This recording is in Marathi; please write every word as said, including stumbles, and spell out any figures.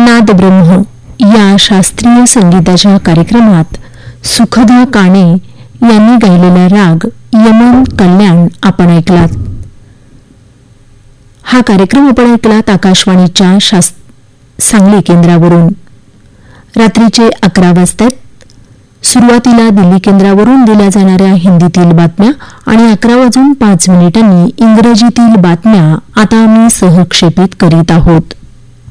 नादब्रह्म या शास्त्रीय संगीताच्या कार्यक्रमात सुखदा काणे यांनी गायलेला राग यमन कल्याण आपण ऐकलात. हा कार्यक्रम आपण ऐकलात आकाशवाणीच्या शास सांगली केंद्रावरून. रात्रीचे अकरा वाजतात. सुरुवातीला दिल्ली केंद्रावरून दिल्या जाणाऱ्या हिंदीतील बातम्या आणि अकरा वाजून पाच मिनिटांनी इंग्रजीतील बातम्या आता आम्ही सहक्षेपित करीत आहोत.